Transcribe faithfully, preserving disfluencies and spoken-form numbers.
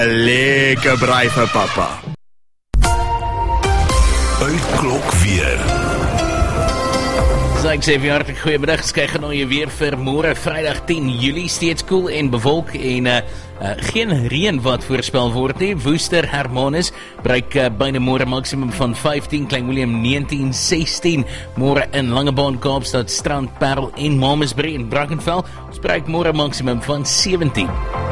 Lekker braai vir pappa. Uitklok weer. So ek sê vir hartlik goeiemiddag, kyk nou jy weer vir môre Vrydag tien Julie, steeds koel en bewolk en uh, uh, geen reën wat voorspel word nie. Woester Hermanus bereik uh, byna môre maksimum van vyftien, Klein Willem negentien, sestien, môre in Langebaan, Kaapstad, Strand, Parel en Mamasbury en Brackenfell, ons bereik môre maksimum van sewentien.